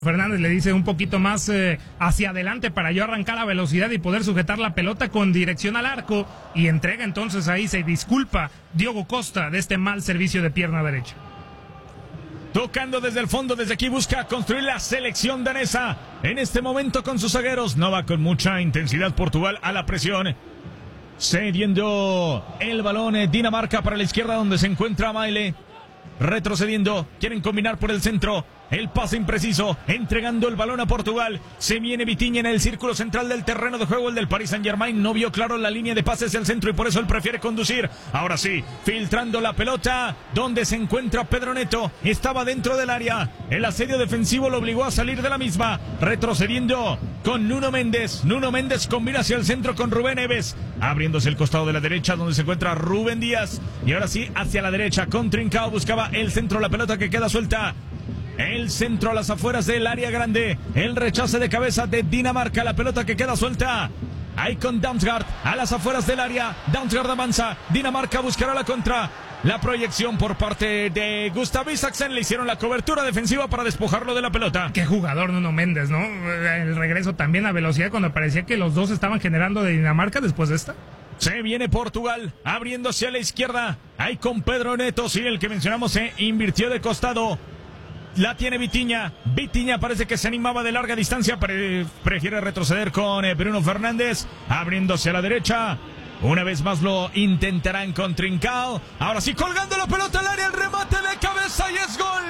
Fernández le dice un poquito más hacia adelante para yo arrancar a velocidad y poder sujetar la pelota con dirección al arco, y entrega entonces ahí, se disculpa Diogo Costa de este mal servicio de pierna derecha. Tocando desde el fondo, desde aquí busca construir la selección danesa. En este momento con sus zagueros, no va con mucha intensidad Portugal a la presión. Cediendo el balón Dinamarca para la izquierda donde se encuentra Maile. Retrocediendo, quieren combinar por el centro. El pase impreciso, entregando el balón a Portugal. Se viene Vitinha en el círculo central del terreno de juego. El del Paris Saint-Germain no vio claro la línea de pases del centro y por eso él prefiere conducir. Ahora sí, filtrando la pelota, donde se encuentra Pedro Neto. Estaba dentro del área. El asedio defensivo lo obligó a salir de la misma. Retrocediendo con Nuno Méndez. Nuno Méndez combina hacia el centro con Rubén Neves. Abriéndose el costado de la derecha donde se encuentra Rubén Díaz. Y ahora sí, hacia la derecha con Trincao. Buscaba el centro, la pelota que queda suelta. El centro a las afueras del área grande. El rechace de cabeza de Dinamarca. La pelota que queda suelta. Ahí con Damsgaard a las afueras del área. Damsgaard avanza. Dinamarca buscará la contra. La proyección por parte de Gustav Isaksen. Le hicieron la cobertura defensiva para despojarlo de la pelota. Qué jugador Nuno Méndez, ¿no? El regreso también a velocidad cuando parecía que los dos estaban generando de Dinamarca después de esta. Se viene Portugal abriéndose a la izquierda. Ahí con Pedro Neto. Sí, el que mencionamos se invirtió de costado. La tiene Vitinha. Vitinha parece que se animaba de larga distancia. Prefiere retroceder con Bruno Fernández. Abriéndose a la derecha. Una vez más lo intentarán con Trincao. Ahora sí, colgando la pelota al área. El remate de cabeza y es gol.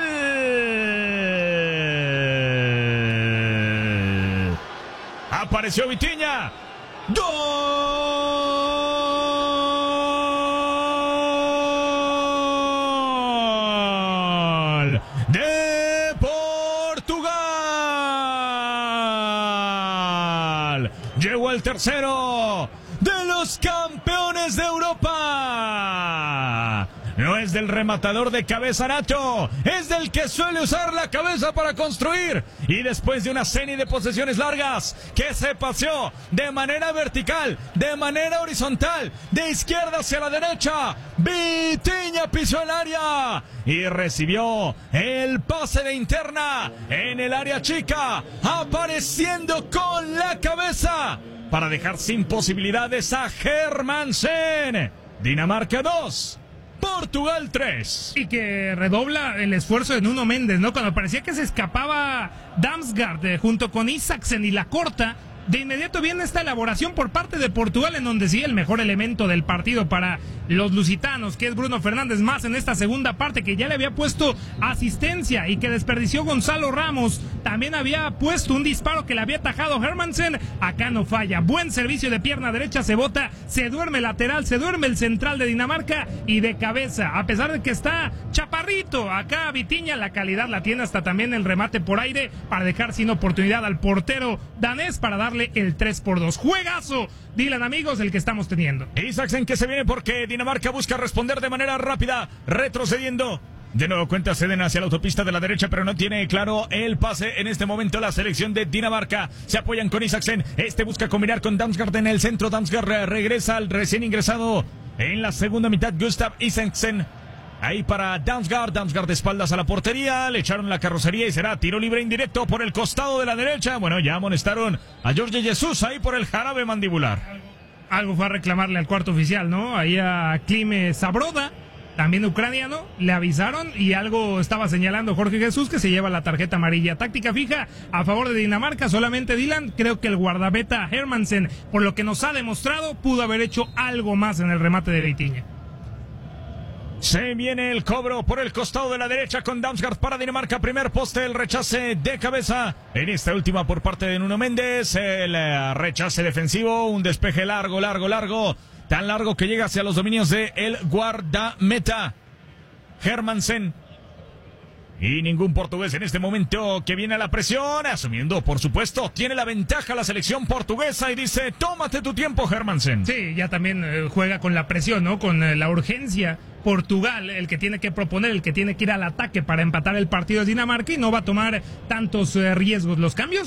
Apareció Vitinha. ¡Gol! De Portugal. Llegó el tercero de los campeones de Europa. No es del rematador de cabeza nato, es del que suele usar la cabeza para construir. Y después de una serie de posesiones largas que se paseó de manera vertical, de manera horizontal, de izquierda hacia la derecha, Vitinha pisó el área y recibió el pase de interna en el área chica, apareciendo con la cabeza para dejar sin posibilidades a Hermansen. Dinamarca 2. Portugal 3. Y que redobla el esfuerzo de Nuno Méndez, ¿no? Cuando parecía que se escapaba Damsgaard junto con Isaksen y la corta, de inmediato viene esta elaboración por parte de Portugal, en donde sí el mejor elemento del partido para los lusitanos, que es Bruno Fernández, más en esta segunda parte, que ya le había puesto asistencia y que desperdició Gonzalo Ramos. También había puesto un disparo que le había atajado Hermansen. Acá no falla. Buen servicio de pierna derecha, se bota, se duerme el lateral, se duerme el central de Dinamarca y de cabeza. A pesar de que está chaparrito, acá Vitinha la calidad la tiene, hasta también el remate por aire para dejar sin oportunidad al portero danés para darle el 3-2. Juegazo, Dylan, amigos, el que estamos teniendo. Isaksen que se viene porque Dinamarca busca responder de manera rápida, retrocediendo. De nuevo cuenta, ceden hacia la autopista de la derecha, pero no tiene claro el pase en este momento la selección de Dinamarca. Se apoyan con Isaksen. Este busca combinar con Damsgaard en el centro. Damsgaard regresa al recién ingresado en la segunda mitad, Gustav Isaksen. Ahí para Damsgaard. Damsgaard de espaldas a la portería. Le echaron la carrocería y será tiro libre indirecto por el costado de la derecha. Bueno, ya amonestaron a Jorge Jesús ahí por el jarabe mandibular. Algo fue a reclamarle al cuarto oficial, ¿no? Ahí a Klime Sabroda, también ucraniano, le avisaron y algo estaba señalando Jorge Jesús, que se lleva la tarjeta amarilla. Táctica fija a favor de Dinamarca, solamente Dylan. Creo que el guardameta Hermansen, por lo que nos ha demostrado, pudo haber hecho algo más en el remate de Vitinha. Se viene el cobro por el costado de la derecha con Damsgaard para Dinamarca. Primer poste, el rechace de cabeza. En esta última por parte de Nuno Méndez. El rechace defensivo, un despeje largo. Tan largo que llega hacia los dominios de el guardameta Hermansen. Y ningún portugués en este momento que viene a la presión, asumiendo, por supuesto, tiene la ventaja la selección portuguesa y dice, tómate tu tiempo, Hermansen. Sí, ya también juega con la presión, ¿no? Con la urgencia. Portugal, el que tiene que proponer, el que tiene que ir al ataque para empatar el partido es Dinamarca y no va a tomar tantos riesgos. Los cambios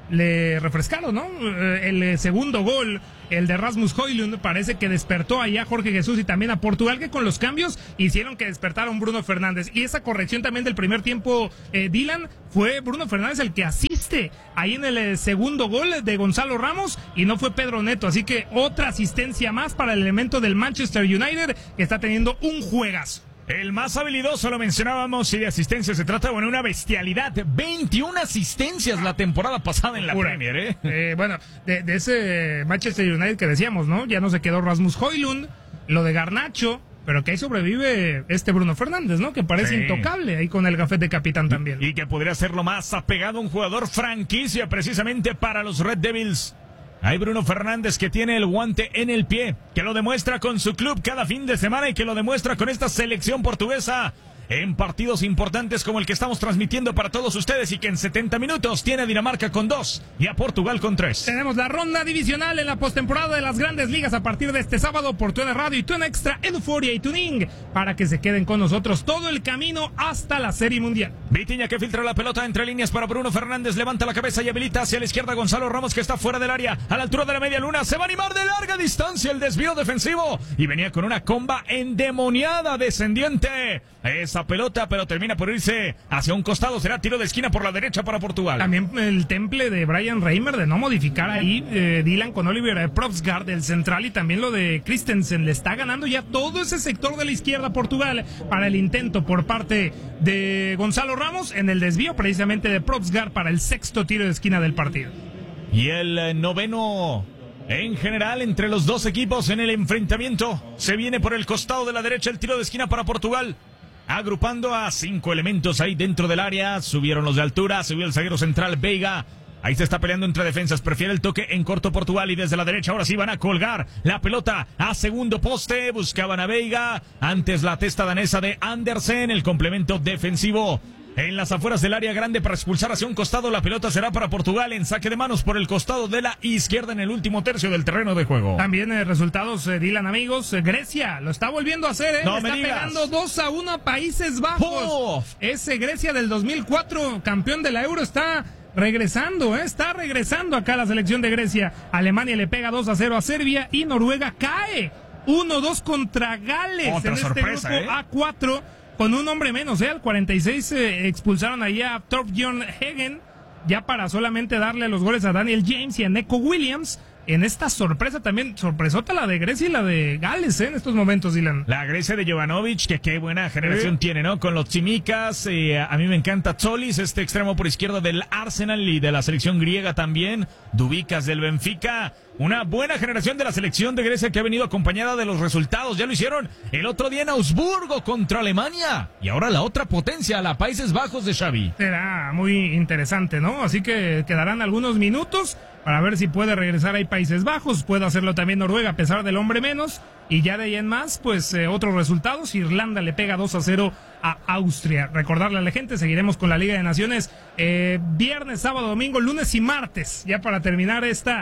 le refrescaron, ¿no? El segundo gol, el de Rasmus Højlund, parece que despertó allá a Jorge Jesús y también a Portugal, que con los cambios hicieron que despertaron Bruno Fernández. Y esa corrección también del primer tiempo, Dylan, fue Bruno Fernández el que asiste ahí en el segundo gol de Gonzalo Ramos y no fue Pedro Neto. Así que otra asistencia más para el elemento del Manchester United, que está teniendo un juegazo. El más habilidoso, lo mencionábamos, y de asistencia se trata, bueno, una bestialidad. 21 asistencias la temporada pasada en la Premier, Bueno, de ese Manchester United que decíamos, ¿no? Ya no se quedó Rasmus Højlund, lo de Garnacho, pero que ahí sobrevive Bruno Fernández, ¿no? Que parece intocable ahí con el gafete de capitán también. Y que podría ser lo más apegado a un jugador franquicia precisamente para los Red Devils. Hay Bruno Fernández, que tiene el guante en el pie, que lo demuestra con su club cada fin de semana y que lo demuestra con esta selección portuguesa en partidos importantes como el que estamos transmitiendo para todos ustedes, y que en 70 minutos tiene a Dinamarca con 2 y a Portugal con 3. Tenemos la ronda divisional en la postemporada de las Grandes Ligas a partir de este sábado por TUDN Radio y TUDN Extra, Euforia y Tuning, para que se queden con nosotros todo el camino hasta la Serie Mundial. Vitinha, que filtra la pelota entre líneas para Bruno Fernández, levanta la cabeza y habilita hacia la izquierda Gonzalo Ramos, que está fuera del área, a la altura de la media luna, se va a animar de larga distancia el desvío defensivo y venía con una comba endemoniada descendiente esa pelota, pero termina por irse hacia un costado. Será tiro de esquina por la derecha para Portugal. También el temple de Brian Reimer de no modificar ahí, Dylan, con Oliver Propsgaard del central, y también lo de Christensen. Le está ganando ya todo ese sector de la izquierda Portugal para el intento por parte de Gonzalo Ramos en el desvío precisamente de Propsgaard para el sexto tiro de esquina del partido. Y el noveno en general entre los dos equipos en el enfrentamiento. Se viene por el costado de la derecha el tiro de esquina para Portugal, agrupando a 5 elementos ahí dentro del área. Subieron los de altura, subió el zaguero central Veiga. Ahí se está peleando entre defensas, prefiere el toque en corto Portugal, y desde la derecha ahora sí van a colgar la pelota a segundo poste. Buscaban a Veiga, antes la testa danesa de Andersen, el complemento defensivo en las afueras del área grande para expulsar hacia un costado. La pelota será para Portugal en saque de manos por el costado de la izquierda en el último tercio del terreno de juego. También resultados, Dylan, amigos. Grecia lo está volviendo a hacer, No está me digas. pegando 2-1 a Países Bajos. ¡Oh! Ese Grecia del 2004, campeón de la Euro, está regresando, está regresando acá la selección de Grecia. Alemania le pega 2-0 a Serbia y Noruega cae 1-2 contra Gales. Otra en sorpresa, este grupo A4. Con un hombre menos, al 46 expulsaron ahí a Torbjörn Hagen, ya para solamente darle los goles a Daniel James y a Neco Williams. En esta sorpresa también, sorpresota la de Grecia y la de Gales, en estos momentos, Dylan. La Grecia de Jovanovic, que qué buena generación tiene, ¿no? Con los Tsimikas, a mí me encanta Tzolis, este extremo por izquierda del Arsenal y de la selección griega también. Dubicas del Benfica. Una buena generación de la selección de Grecia que ha venido acompañada de los resultados. Ya lo hicieron el otro día en Augsburgo contra Alemania. Y ahora la otra potencia, la Países Bajos de Xavi. Será muy interesante, ¿no? Así que quedarán algunos minutos para ver si puede regresar ahí Países Bajos. Puede hacerlo también Noruega a pesar del hombre menos. Y ya de ahí en más, pues otros resultados. Irlanda le pega 2-0 a Austria. Recordarle a la gente, seguiremos con la Liga de Naciones viernes, sábado, domingo, lunes y martes, ya para terminar esta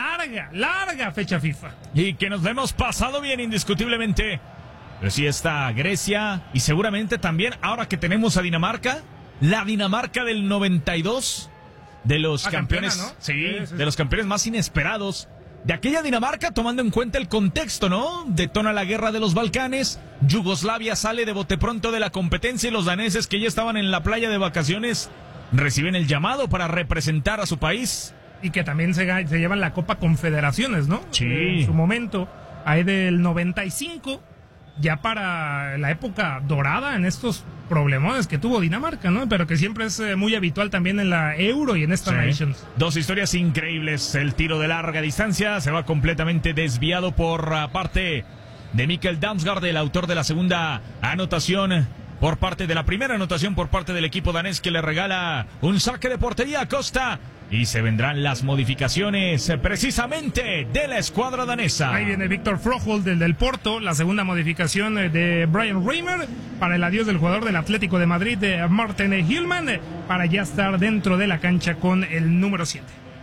larga fecha FIFA. Y que nos hemos pasado bien indiscutiblemente. Pero sí está Grecia y seguramente también ahora que tenemos a Dinamarca, la Dinamarca del 92, de los campeones, campeona, ¿no? sí, de los campeones más inesperados. De aquella Dinamarca, tomando en cuenta el contexto, ¿no? Detona la guerra de los Balcanes, Yugoslavia sale de bote pronto de la competencia y los daneses, que ya estaban en la playa de vacaciones, reciben el llamado para representar a su país. Y que también se llevan la Copa Confederaciones, ¿no? Sí. En su momento, ahí del 95, ya para la época dorada en estos problemones que tuvo Dinamarca, ¿no? Pero que siempre es muy habitual también en la Euro y en esta Nations. Dos historias increíbles. El tiro de larga distancia se va completamente desviado por parte de Mikkel Damsgaard, el autor de la segunda anotación por parte de la primera anotación por parte del equipo danés, que le regala un saque de portería a Costa. Y se vendrán las modificaciones precisamente de la escuadra danesa. Ahí viene Víctor Froholt del Porto, la segunda modificación de Brian Reimer para el adiós del jugador del Atlético de Madrid, de Martin Hillman, para ya estar dentro de la cancha con el número 7.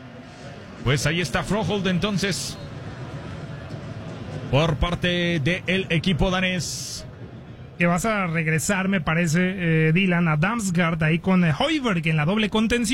Pues ahí está Froholt entonces por parte del equipo danés. Que vas a regresar, me parece, Dylan, a Damsgaard ahí con Højbjerg en la doble contención.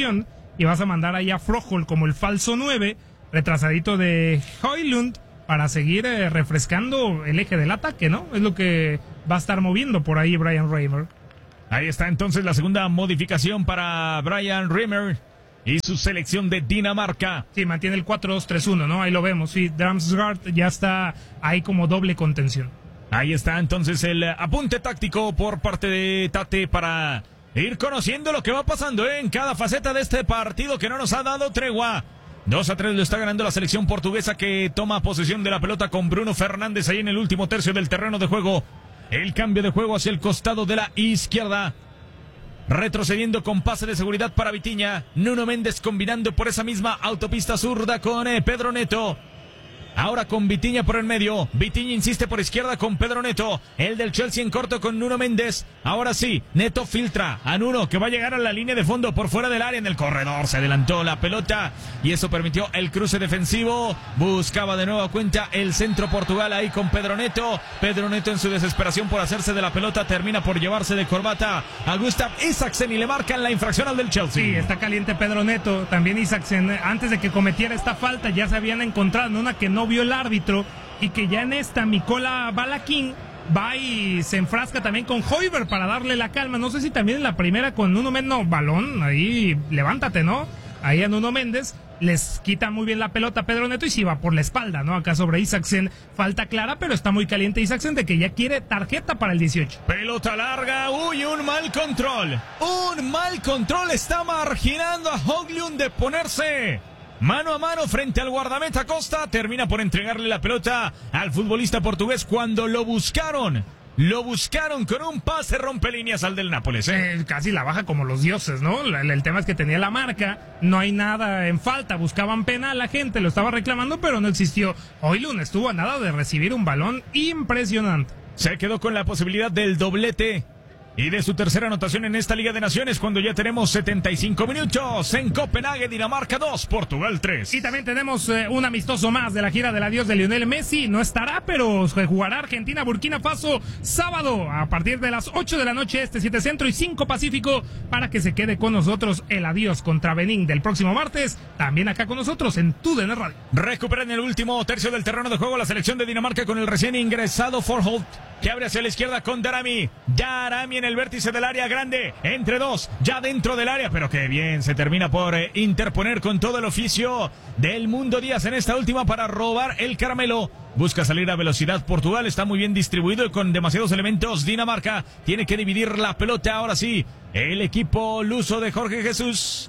y vas a mandar ahí a Froholt como el falso 9, retrasadito de Højlund, para seguir refrescando el eje del ataque, ¿no? Es lo que va a estar moviendo por ahí Bryan Reimer. Ahí está entonces la segunda modificación para Bryan Reimer y su selección de Dinamarca. Sí, mantiene el 4-2-3-1, ¿no? Ahí lo vemos, sí, Damsgaard ya está ahí como doble contención. Ahí está entonces el apunte táctico por parte de Tate para ir conociendo lo que va pasando en cada faceta de este partido que no nos ha dado tregua. 2-3 lo está ganando la selección portuguesa, que toma posesión de la pelota con Bruno Fernández ahí en el último tercio del terreno de juego. El cambio de juego hacia el costado de la izquierda. Retrocediendo con pase de seguridad para Vitinha. Nuno Méndez combinando por esa misma autopista zurda con Pedro Neto. Ahora con Vitinha por el medio. Vitinha insiste por izquierda con Pedro Neto. El del Chelsea en corto con Nuno Méndez. Ahora sí, Neto filtra a Nuno, que va a llegar a la línea de fondo por fuera del área. En el corredor se adelantó la pelota y eso permitió el cruce defensivo. Buscaba de nuevo cuenta el centro Portugal ahí con Pedro Neto. Pedro Neto en su desesperación por hacerse de la pelota termina por llevarse de corbata a Gustav Isaksen y le marcan la infracción al del Chelsea. Sí, está caliente Pedro Neto. También Isaksen, antes de que cometiera esta falta, ya se habían encontrado en una que no vio el árbitro, y que ya en esta Mikola Balakin va y se enfrasca también con Højbjerg para darle la calma. No sé si también en la primera con Nuno Méndez, no, balón, ahí levántate, ¿no? Ahí a Nuno Méndez les quita muy bien la pelota a Pedro Neto y si va por la espalda, ¿no? Acá sobre Isaksen, falta clara, pero está muy caliente Isaksen de que ya quiere tarjeta para el 18. Pelota larga, uy, un mal control. Un mal control está marginando a Højlund de ponerse mano a mano frente al guardameta Costa. Termina por entregarle la pelota al futbolista portugués cuando lo buscaron. Lo buscaron con un pase rompe líneas al del Nápoles. Casi la baja como los dioses, ¿no? El tema es que tenía la marca, no hay nada en falta, buscaban penal, la gente lo estaba reclamando, pero no existió. Højlund estuvo a nada de recibir un balón impresionante. Se quedó con la posibilidad del doblete y de su tercera anotación en esta Liga de Naciones cuando ya tenemos 75 minutos en Copenhague. Dinamarca 2, Portugal 3. Y también tenemos un amistoso más de la gira del adiós de Lionel Messi. No estará, pero jugará Argentina-Burkina Faso sábado a partir de las 8 de la noche, 7 Centro y 5 Pacífico, para que se quede con nosotros el adiós contra Benín del próximo martes, también acá con nosotros en TUDN Radio. Recupera en el último tercio del terreno de juego la selección de Dinamarca con el recién ingresado Froholt, que abre hacia la izquierda con Darami. Darami en el vértice del área grande, entre dos, ya dentro del área, pero que bien, se termina por interponer con todo el oficio del Mundo Díaz en esta última para robar el caramelo. Busca salir a velocidad Portugal, está muy bien distribuido y con demasiados elementos Dinamarca. Tiene que dividir la pelota ahora sí. El equipo luso de Jorge Jesús.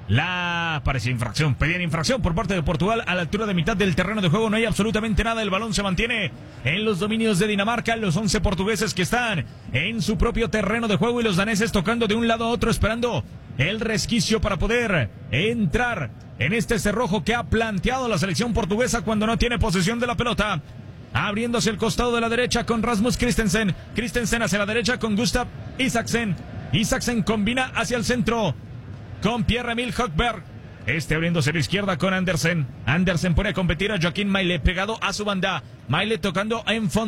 Parecía infracción, pedían infracción por parte de Portugal a la altura de mitad del terreno de juego. No hay absolutamente nada, el balón se mantiene en los dominios de Dinamarca. Los 11 portugueses que están en su propio terreno de juego y los daneses tocando de un lado a otro esperando el resquicio para poder entrar en este cerrojo que ha planteado la selección portuguesa cuando no tiene posesión de la pelota. Abriéndose el costado de la derecha con Rasmus Christensen. Christensen hacia la derecha con Gustav Isaksen. Isaksen combina hacia el centro con Pierre-Emil Højbjerg. Abriéndose a la izquierda con Andersen. Andersen pone a competir a Joaquín Maile pegado a su banda. Maile tocando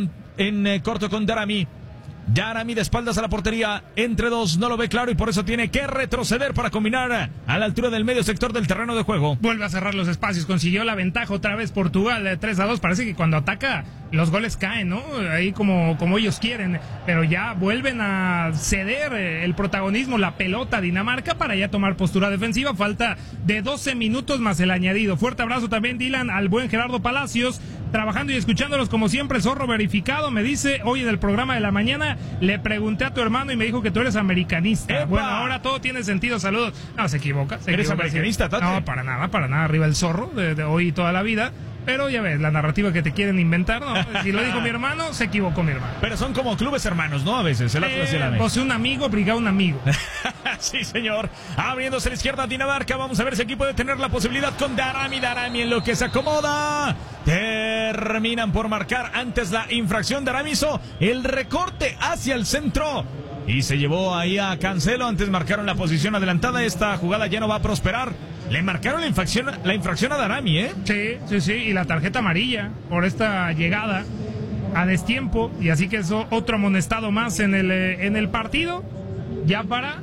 en corto con Darami. Darami de espaldas a la portería, entre dos, no lo ve claro y por eso tiene que retroceder para combinar a la altura del medio sector del terreno de juego. Vuelve a cerrar los espacios, consiguió la ventaja otra vez Portugal, 3-2, parece que cuando ataca los goles caen, ¿no? Ahí como ellos quieren, pero ya vuelven a ceder el protagonismo, la pelota Dinamarca para ya tomar postura defensiva, falta de 12 minutos más el añadido. Fuerte abrazo también, Dylan, al buen Gerardo Palacios, trabajando y escuchándolos como siempre. Zorro verificado, me dice hoy en el programa de la mañana, le pregunté a tu hermano y me dijo que tú eres americanista. ¡Epa! Bueno, ahora todo tiene sentido, saludos. No, se equivoca. ¿Eres americanista, Tate? No, para nada, arriba el Zorro de hoy y toda la vida. Pero ya ves, la narrativa que te quieren inventar, ¿no? Si lo dijo mi hermano, se equivocó mi hermano. Pero son como clubes hermanos, ¿no? A veces, el Atlas y el América. Pues un amigo obliga a un amigo. Sí, señor. Abriéndose a la izquierda Dinamarca. Vamos a ver si aquí puede tener la posibilidad con Darami. Darami en lo que se acomoda. Terminan por marcar antes la infracción. Darami hizo el recorte hacia el centro y se llevó ahí a Cancelo. Antes marcaron la posición adelantada. Esta jugada ya no va a prosperar. Le marcaron la infracción a Darami, ¿eh? Sí. Y la tarjeta amarilla por esta llegada a destiempo. Y así que eso, otro amonestado más en el partido. Ya para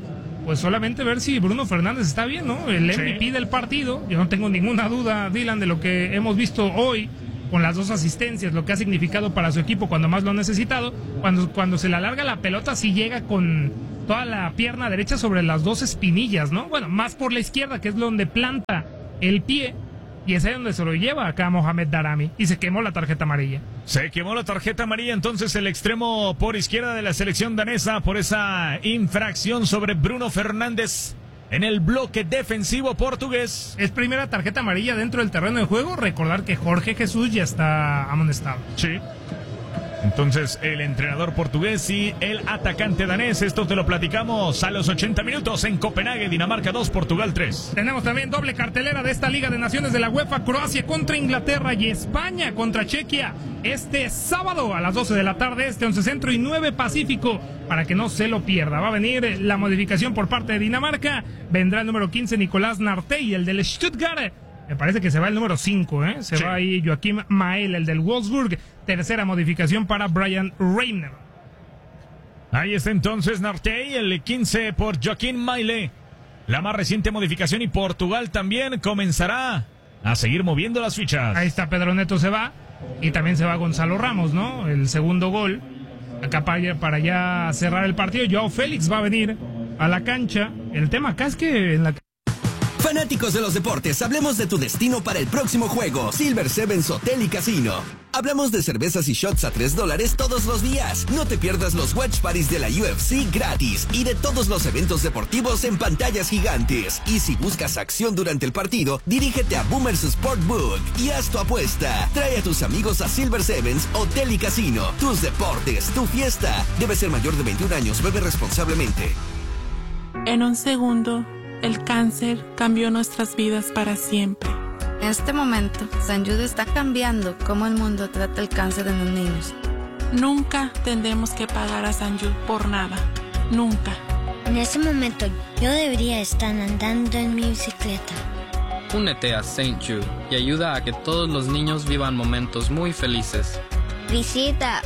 pues solamente ver si Bruno Fernández está bien, ¿no? El MVP del partido, yo no tengo ninguna duda, Dylan, de lo que hemos visto hoy con las 2 asistencias, lo que ha significado para su equipo cuando más lo ha necesitado. Cuando se le alarga la pelota, sí llega con toda la pierna derecha sobre las 2 espinillas, ¿no? Bueno, más por la izquierda, que es donde planta el pie, y es ahí donde se lo lleva acá Mohamed Daramy, y se quemó la tarjeta amarilla. Se quemó la tarjeta amarilla, entonces el extremo por izquierda de la selección danesa por esa infracción sobre Bruno Fernández en el bloque defensivo portugués. Es primera tarjeta amarilla dentro del terreno de juego. Recordar que Jorge Jesús ya está amonestado. Sí. Entonces, el entrenador portugués y el atacante danés, esto te lo platicamos a los 80 minutos en Copenhague, Dinamarca 2, Portugal 3. Tenemos también doble cartelera de esta Liga de Naciones de la UEFA, Croacia contra Inglaterra y España contra Chequia, este sábado a las 12 de la tarde, 11 Centro y 9 Pacífico, para que no se lo pierda. Va a venir la modificación por parte de Dinamarca, vendrá el número 15 Nicolás Nartey, el del Stuttgart. Me parece que se va el número 5, Se va ahí Joaquim Mael, el del Wolfsburg. Tercera modificación para Brian Reiner. Ahí está entonces Nartey, el 15 por Joaquim Maile. La más reciente modificación, y Portugal también comenzará a seguir moviendo las fichas. Ahí está Pedro Neto, se va. Y también se va Gonzalo Ramos, ¿no? El segundo gol. Acá para ya cerrar el partido. Joao Félix va a venir a la cancha. El tema acá es que en la... Fanáticos de los deportes, hablemos de tu destino para el próximo juego. Silver Sevens Hotel y Casino. Hablamos de cervezas y shots a $3 todos los días. No te pierdas los watch parties de la UFC gratis y de todos los eventos deportivos en pantallas gigantes. Y si buscas acción durante el partido, dirígete a Boomers Sportbook y haz tu apuesta. Trae a tus amigos a Silver Sevens Hotel y Casino. Tus deportes, tu fiesta. Debe ser mayor de 21 años, bebe responsablemente. En un segundo, el cáncer cambió nuestras vidas para siempre. En este momento, St. Jude está cambiando cómo el mundo trata el cáncer en los niños. Nunca tendremos que pagar a St. Jude por nada. Nunca. En ese momento, yo debería estar andando en mi bicicleta. Únete a St. Jude y ayuda a que todos los niños vivan momentos muy felices. Visita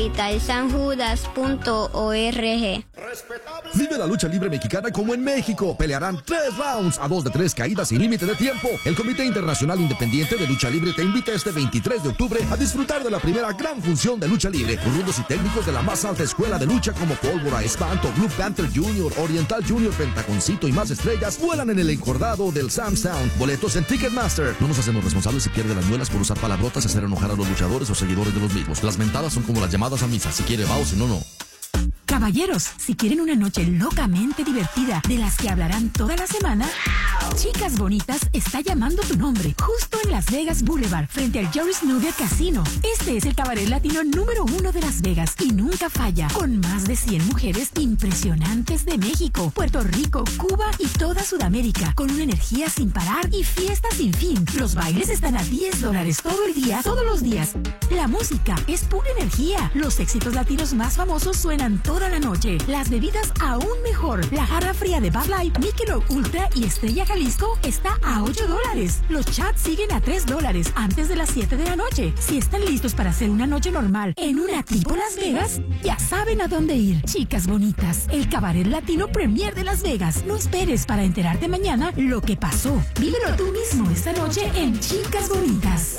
hospitalsanjudas.org. Vive la lucha libre mexicana como en México. Pelearán 3 rounds a 2 de 3 caídas sin límite de tiempo. El Comité Internacional Independiente de Lucha Libre te invita este 23 de octubre a disfrutar de la primera gran función de lucha libre. Rudos y técnicos de la más alta escuela de lucha como Pólvora, Espanto, Blue Panther Jr., Oriental Jr., Pentaconcito y más estrellas vuelan en el encordado del Sam's Town. Boletos en Ticketmaster. No nos hacemos responsables si pierde las muelas por usar palabrotas y hacer enojar a los luchadores o seguidores de los mismos. Las mentadas son como las llamadas a misa. Si quiere va o si no, no. Caballeros, si quieren una noche locamente divertida de las que hablarán toda la semana, Chicas Bonitas está llamando tu nombre justo en Las Vegas Boulevard frente al Jory Snooker Casino. Este es el cabaret latino número 1 de Las Vegas y nunca falla, con más de 100 mujeres impresionantes de México, Puerto Rico, Cuba y toda Sudamérica, con una energía sin parar y fiestas sin fin. Los bailes están a $10 todo el día, todos los días. La música es pura energía. Los éxitos latinos más famosos suenan toda la noche. Las bebidas aún mejor. La jarra fría de Bud Light, Michelob Ultra y Estrella Jalisco está a $8. Los chats siguen a $3 antes de las 7 de la noche. Si están listos para hacer una noche normal en una tipo Las Vegas, ya saben a dónde ir. Chicas Bonitas, el cabaret latino premier de Las Vegas. No esperes para enterarte mañana lo que pasó. Vívelo tú mismo esta noche en Chicas Bonitas.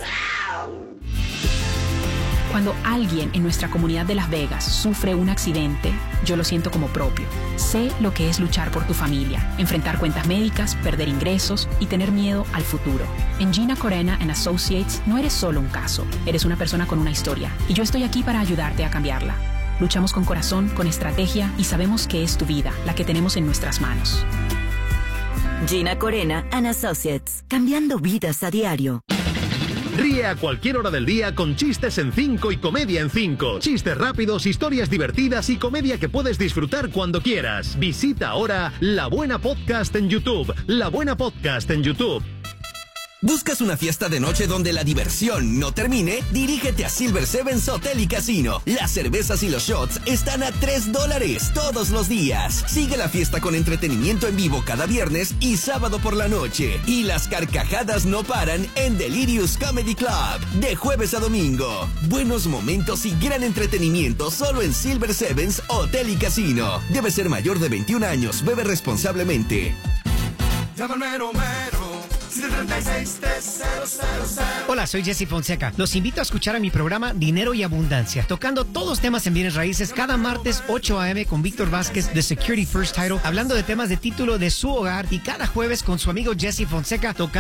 Cuando alguien en nuestra comunidad de Las Vegas sufre un accidente, yo lo siento como propio. Sé lo que es luchar por tu familia, enfrentar cuentas médicas, perder ingresos y tener miedo al futuro. En Gina Corena & Associates no eres solo un caso, eres una persona con una historia y yo estoy aquí para ayudarte a cambiarla. Luchamos con corazón, con estrategia y sabemos que es tu vida la que tenemos en nuestras manos. Gina Corena & Associates, cambiando vidas a diario. Ríe a cualquier hora del día con Chistes en 5 y Comedia en 5. Chistes rápidos, historias divertidas y comedia que puedes disfrutar cuando quieras. Visita ahora La Buena Podcast en YouTube. La Buena Podcast en YouTube. ¿Buscas una fiesta de noche donde la diversión no termine? Dirígete a Silver Sevens Hotel y Casino. Las cervezas y los shots están a $3 todos los días. Sigue la fiesta con entretenimiento en vivo cada viernes y sábado por la noche. Y las carcajadas no paran en Delirious Comedy Club. De jueves a domingo. Buenos momentos y gran entretenimiento solo en Silver Sevens Hotel y Casino. Debe ser mayor de 21 años. Bebe responsablemente. Llama al mero mero. Hola, soy Jesse Fonseca. Los invito a escuchar a mi programa Dinero y Abundancia, tocando todos los temas en bienes raíces cada martes 8 a.m. con Víctor Vázquez de Security First Title, hablando de temas de título de su hogar, y cada jueves con su amigo Jesse Fonseca tocando